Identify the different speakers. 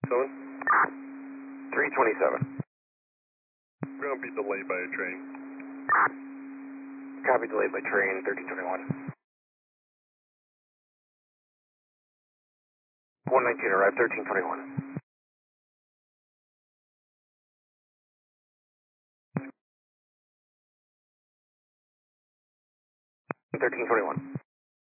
Speaker 1: 7?
Speaker 2: 327.
Speaker 1: We're going to be delayed by a train.
Speaker 2: Copy, delayed by train, 1321. 119, arrive, 1321. 1321.